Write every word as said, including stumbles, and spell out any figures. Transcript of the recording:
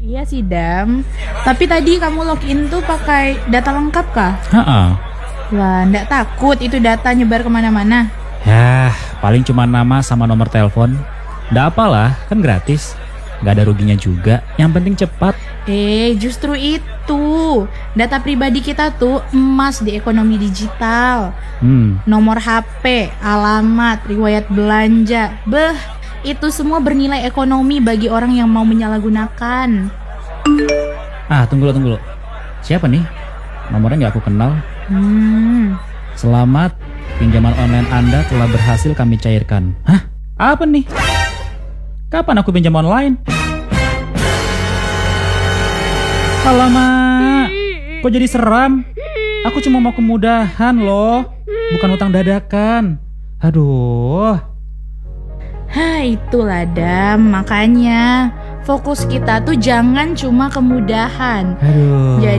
Iya sih Dam. Tapi tadi kamu login tuh pakai data lengkap kah? Heeh. Wah, nggak takut itu data nyebar kemana-mana? Yah, paling cuma nama sama nomor telepon. Nggak apalah, kan gratis. Nggak ada ruginya juga, yang penting cepat. Eh, justru itu. Data pribadi kita tuh emas di ekonomi digital. Hmm, Nomor H P, alamat, riwayat belanja. Beh, itu semua bernilai ekonomi bagi orang yang mau menyalahgunakan. ah tunggu lo, tunggu lo. Siapa nih? Nomornya nggak aku kenal. Hmm, Selamat, pinjaman online Anda telah berhasil kami cairkan. Hah? Apa nih? Kapan aku pinjam online? Alamak, kok jadi seram? Aku cuma mau kemudahan loh, bukan utang dadakan. Aduh. Hah, itulah Dam. Makanya fokus kita tuh jangan cuma kemudahan. Aduh. Jadi